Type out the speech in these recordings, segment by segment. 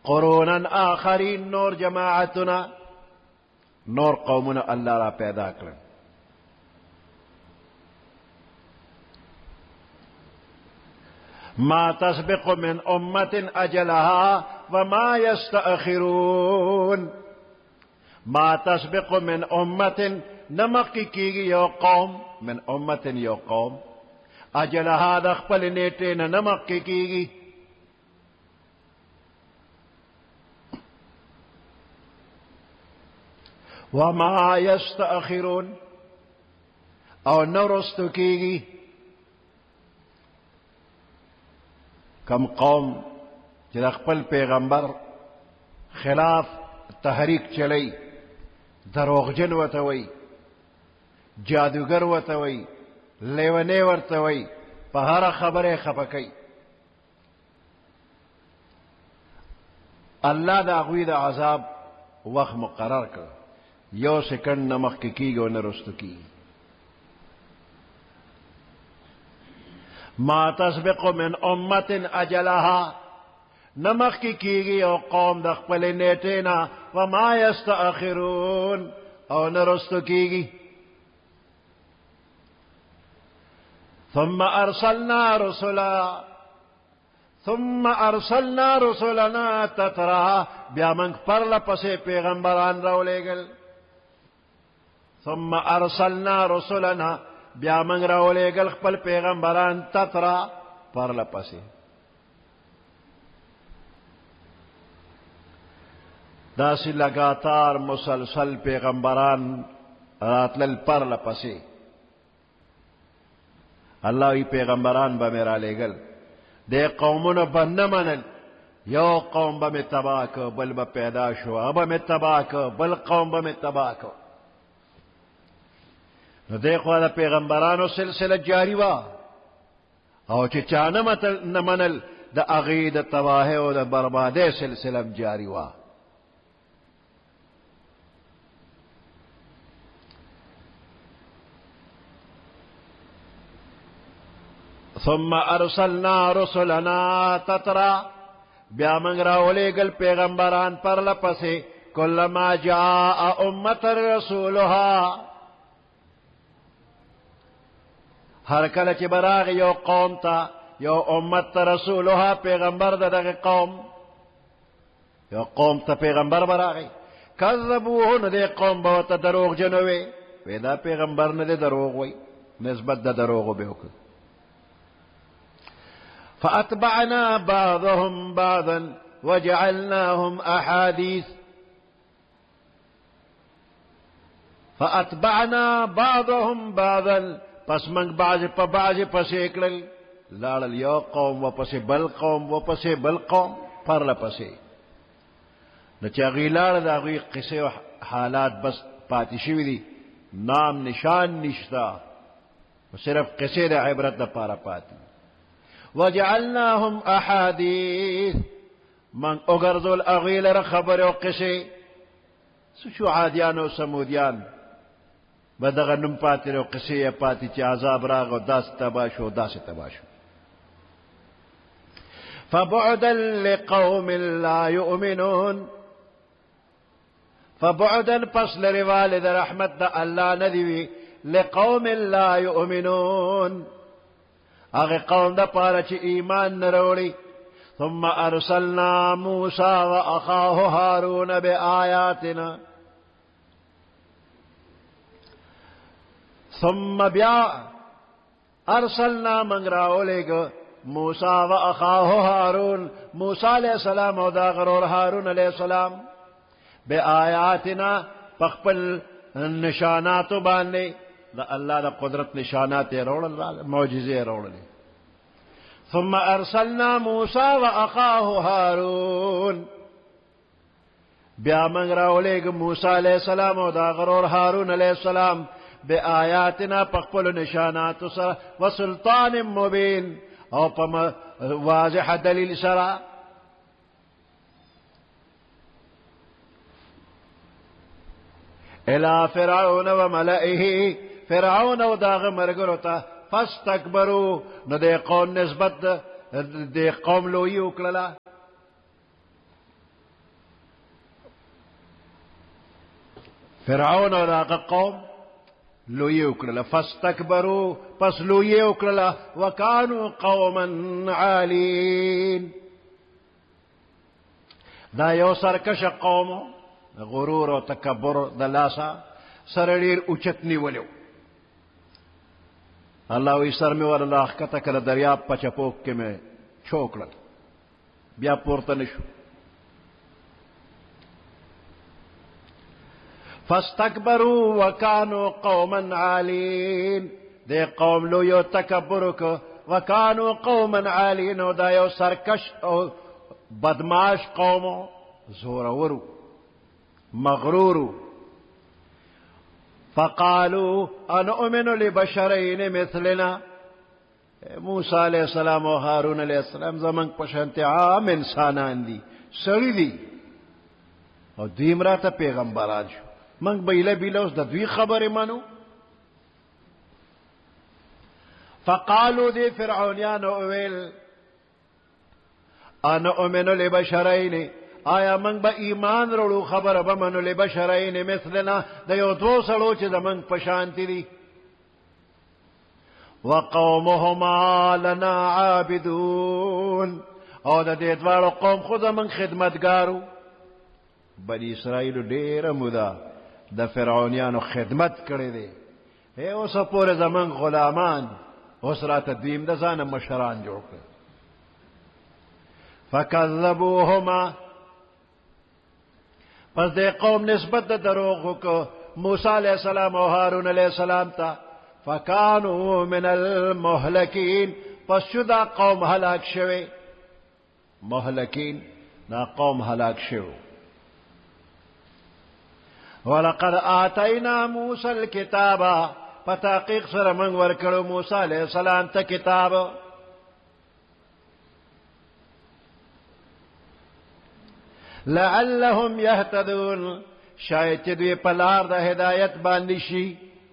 قرونن آخرین نور جماعتنا نور قومنا اللہ را پیدا کرن ما تسبق من امت اجلها وما يستأخرون ما تسبق من امت نمکی کیگی یو قوم من امت یو قوم اجلها د خپل نیټه نه نمکی کیگی وما يستأخرون او نرستو کیگی کم قوم چې د خپل پیغمبر خلاف تحریک چلی دروغجن ورته وی جادوگر ورته وی لیونی ورته وی په هر خبره خفه کوي الله د هغوی د عذاب وخت مقرر کړ یو سکند نه مخکې کیږي او نه رستو کیږي ما تسبق من امت اجلها نمخ کیږي او قوم د خپل نیټه نه وما يستأخرون او نرستو کیږي ثم ارسلنا رسلنا تترى بیا من پرله پسې پیغمبران راولېګل ثم ارسلنا رسلنا بیا من راولېګل خپل پیغمبران تترى پرله پسې داسی لگاتار مسلسل پیغمبران راتلل پرله پسې الله ای پیغمبران به میرا لېګل دې قومونو به نه منل یو قوم به مې تباه کو بل به پیدا شو هغه به مې تباه کو بل قوم به مې تباه کو نو دې خو د پیغمبرانو سلسله جاری وا او چې چا نه منل د هغې د تباهۍ او د بربادۍ سلسله جاری وا ثم ارسلنا رسلنا تترى بیا من راولېګل پیغمبران پرله پسې کلما جاء امة رسولها هر کله چې براغ یو قوم ته یو امت رسولها پیغمبر دغه قوم یو قوم ته پیغمبر براغی کذبوه نو دې قوم به ورته دروغ جنوي وی دا پیغمبر نه دی دروغ وی نسبت د دروغو به وکړي فأتبعنا بعضهم بعضا وجعلناهم أحاديث فأتبعنا بعضهم بعضا پس من بعض پا بعض پس اکلل لارل یو قوم و پس بل قوم و پس بل قوم پرل پس نچاگی لارل داگوی قصه و حالات بس پاتی شوی دی نام نشان نشتا صرف قصه دا عبرت دا پارا پاتی وجعلناهم احاديث من اگرزول اغیل را خبر و قصه سوچو عادیان و سمودیان بدغه نم پاتې او قصې پاتې چې عذاب راغ او داس تباشو داس تباشو فبعدا لقوم لا يؤمنون فبعدا فصل روالد رحمت دا الله ندوي لقوم لا يؤمنون هغه قوم دا پاره چې ایمان نروړي ثم ارسلنا موسى واخاه هارون بآياتنا ثم بیا ارسلنا من راولېګ موسی و اخاه هارون موسی علیہ السلام او دا غرور هارون علیہ السلام بآیاتنا پخپل نشانات باندې دا الله دا قدرت نشانات روړل معجزې روړل ثم ارسلنا موسی و اخاه هارون بیا من راولېګ موسی علیہ السلام او دا غرور هارون علیہ السلام بآیاتنا پخپل نشانات سره وسلطان مبین او پم واضح دلیل سره الى فرعون وملئه فرعون او داغه مرګرو ته فاستكبروا نو د قوم نسبت د قوم لوی وکړه فرعون او داغه قوم لوی وکړه فاستكبروا پس لوی وکړه وکانو قوما عالین دا یو سرکش قوم غرور او تکبر د لاسا سره ډیر اوچت نیولیو الله وی سر می ور الله کته کله دریاب په چپوک کې مې چوکړه بیا پورته نشو فاستكبروا وكانوا قوما عالين دے قوم لو یو تکبر کو وكانوا قوما عالين او دا یو سرکش او بدماش قوم زورورو مغرورو فقالوا انؤمن لبشرين مثلنا موسی علیہ السلام او هارون علیہ السلام زمنګ پشانت عام انسانان دي سړي دي او دوی مراته پیغمبران شو منګ بیله بیله اوس د دوی خبرې منو فقالوا دي فرعونیان اویل انا اؤمن لبشرين آیا من با ایمان رولو خبر بمنو لبشرين مثلنا د یو دو سړو چې زمنګ پشانتی دي وقومهما لنا عابدون او د دې دوالو قوم خود من خدمتګارو بني اسرائیل ډیره مودا د فرعونیانو خدمت کړی دی اوس پورې زمنګ غلامان اوس راته دویم د ځانه مشران جوړ کړ فکذبوهما پس دې قوم نسبت د دروغ کو موسی علیہ السلام او هارون علیہ السلام ته فکانوا من المهلکین پس شدا قوم هلاک شوه مهلکین نا قوم هلاک شوه ولقد آتینا موسی الكتاب فتحقیق سره من ورکړو موسی علیہ السلام ته کتاب لعلهم يهتدون شاید چې دوی په لار د هدایت باندې شي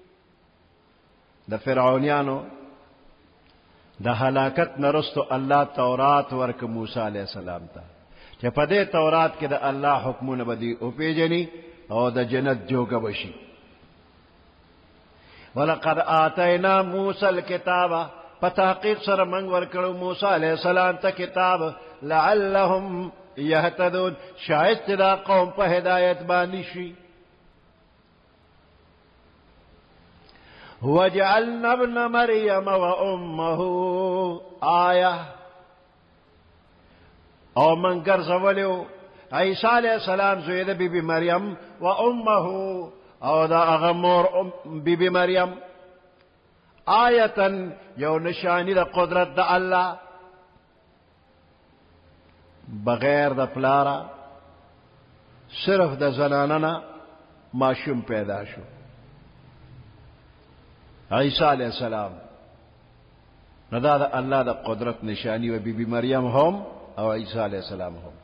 د فرعونیانو د هلاکت نرستو الله تورات ورک موسی علیہ السلام ته چې په دې تورات کې د الله حکمونه بدی او پیژني او د جنت جوګه بشي ولقد آتینا موسی الكتاب فتحقیق سره من ورکړو موسی علیہ السلام ته کتاب لعلهم يهتدون شاید چې دا قوم په هدایت باندې شي وجعلنا ابن مريم وامه آیه او من ګرځولیو عیسی علیہ السلام زوی د بیبي مریم و امه او دا هغه مور بیبي مریم آیتن یو نشانی د قدرت د الله بغیر د پلارا صرف د زناننا ماشوم پیدا شو عیسی علیہ السلام نو دا د الله د قدرت نشانی و بیبي مریم هم او عیسی علیہ السلام هم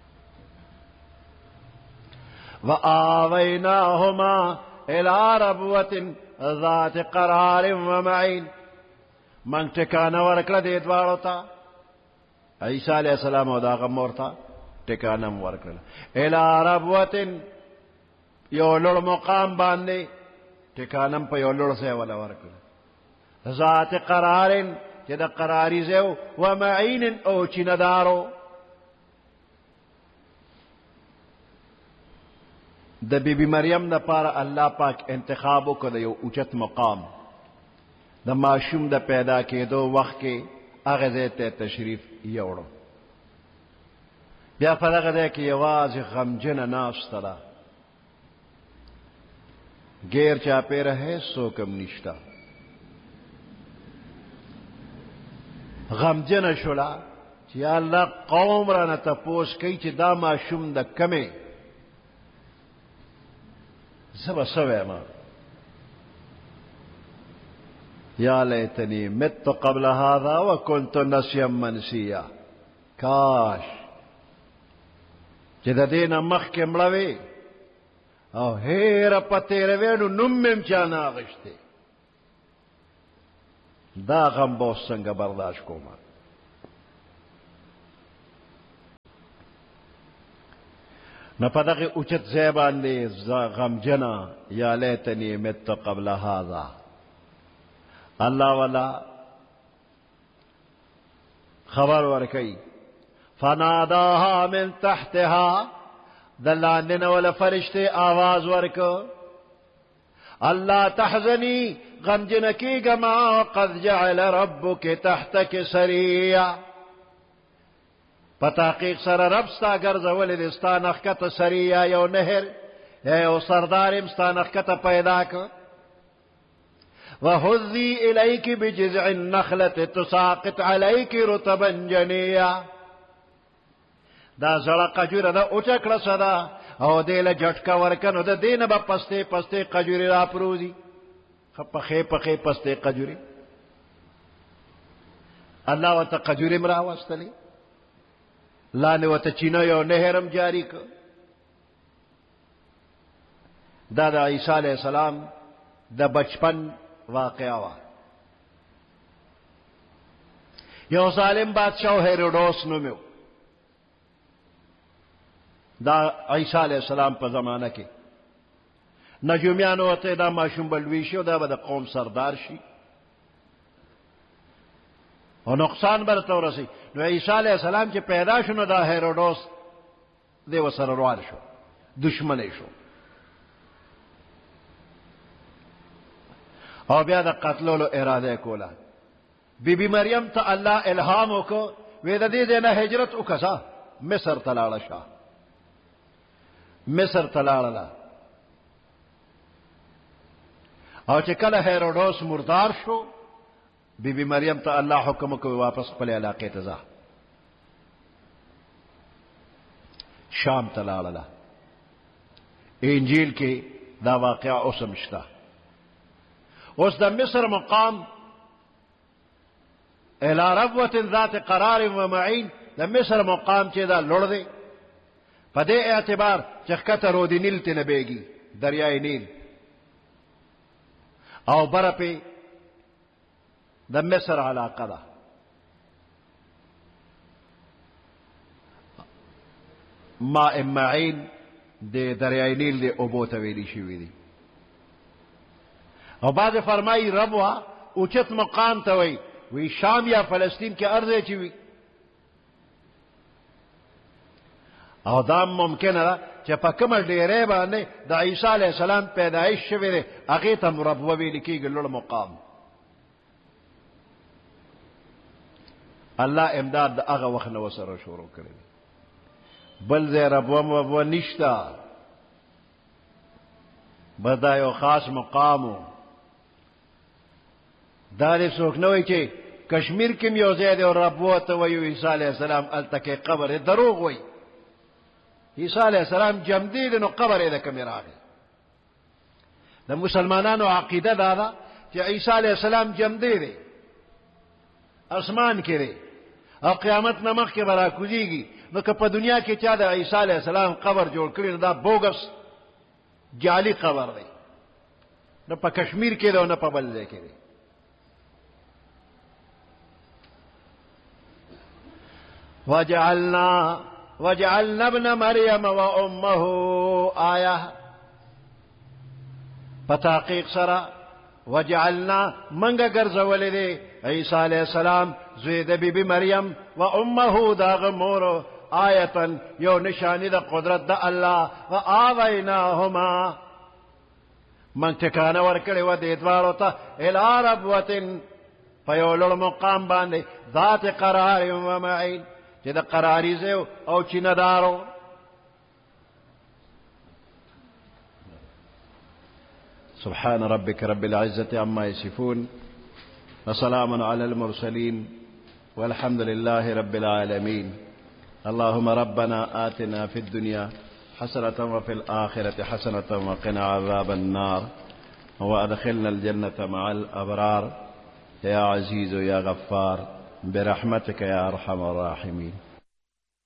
وآویناهما الى ربوة ذات قرار ومعین من ټکانه ورکړه دې دواړو ته عیسی علیہ السلام او داغه مور ته ټکانم ورکړه الى ربوة یو لوړ مقام باندې ټکانم په یو لوړ ځای ولا ورکړه ذات قرار چې د قراری ځای و معین او چیندارو د بیبي مریم د پاره الله پاک انتخاب وکړ یو اوچت مقام د ماشوم د پیدا کېدو وخت کې هغه ځای ته تشریف یوړو بیا په دغه ځای کې یوازې غمجنه ناسته ده غیر چاپېره هېڅوک هم نشته غمجنه شوله چې یا الله قوم رانه تپوس کوي چې دا ماشوم د کمې زبا سویما یا لیتنی مت قبل هذا وكنت نسيا منسيا کاش چې د دې نه مخکې مړوي او هېره په تېروي نو نوم مې هم چا نه اخیستی دا غم به اوس څنګه برداشت کومه نہ پدغه اوچت ځای باندې غمجنا یا لیتنی مت قبل هذا الله والا خبر ورکی فناداها من تحتها دلاندن ولا فرشتے آواز ورکو اللہ تحزنی غمجنکی گما قد جعل ربک تحتک سریا پتاقیق سر رب ستا گرزولی دستا نخکت سریا یو نهر یو سردارم ستا نخکت پیدا کر وهذي إليك بجذع النخلة تساقط عليك رطبا جنيا دا زړه قجوره دا اوچکړه صدا او دل جټکا ورکنو د دینه په پسته پسته قجوري را پروزي خپخه پخه پسته قجوري الله وت قجوري مرا واستلي لانه وت چینه یو نهرم جاری ک دا د عیسی علیہ السلام د بچپن واقعہ وا یو ظالم بادشاہ ہیروڈوس نومیو دا عیسیٰ علیہ السلام پا زمانہ کے نجومیانو ہوتے دا معشوم بلوی شو دا با قوم سردار شی و نقصان برتو رسی نو عیسیٰ علیہ السلام چی پیدا شنو دا ہیروڈوس دے و سرروار شو دشمن شو او بیا د قتلولو اراده کولا بی بی مریم ته الله الهام وکړ وې د دې نه هجرت وکړه مصر ته لاړه شه مصر ته لاړه او چې کله هیروډوس مردار شو بی بی مریم ته الله حکم وکړ واپس خپل علاقې ته ځه شام ته لاړه انجیل کې دا واقعا اوسم شته اس دا مصر مقام الى ربوة ذات قرار ومعین دا مصر مقام چی دا لڑ دے پا دے اعتبار چخکت رودی نیل تی نبیگی دریائے نیل او برا پی دا مصر علاقہ دا ماء معین دے دریائے نیل دے ابو تویلی شوی دی اور بعد فرمائی ربوا اوچت مقام توئی وی شام یا فلسطین کے ارضے چوی او دام ممکن ہے کہ پکم ڈیرے باندې د عیسی علیہ السلام پیدائش شوی دی هغه ته ربوا ویل کیږي لوړ مقام الله امداد د هغه وخت نو سره شروع کړی بل زه ربوا نشتا بدا یو خاص مقامو دارې څوک نه وایي چې کشمیر کې یو ځای دی او ربوه ته وایي عیسی علیہ السلام هلته کې قبر یې دروغ وایي عیسی علیہ السلام جمدی دی نو قبر یې د کومې راغی د مسلمانانو عقیده دا ده چې عیسی علیہ السلام جمدی دی اسمان کې دی او قیامت نه مخکې به راکوزیږي نو که په دنیا کې چا د عیسی علیہ السلام قبر جوړ کړي نو دا بوګس جعلي قبر دی نه په کشمیر کې دی او نه په بل ځای کې دی وجعلنا ابن مريم وامه آية فتحقیق سرا وجعلنا منگا گرزولی دی عیسی علیہ السلام زوید بی بی مریم و امه داغ مورو آیتن یو نشانی دا قدرت دا اللہ و آویناهما من ٹکانا ورکڑی و دیدوارو تا الى ربوتن فیولو مقام باندے ذات قرار و معین چی دا قراری زیو او چی ندارو سبحان ربك رب العزة عما يصفون وسلام على المرسلين والحمد لله رب العالمين اللهم ربنا آتنا في الدنيا حسنة وفي الآخرة حسنة وقنا عذاب النار وأدخلنا الجنة مع الأبرار يا عزيز يا غفار برحمتك يا أرحم الراحمين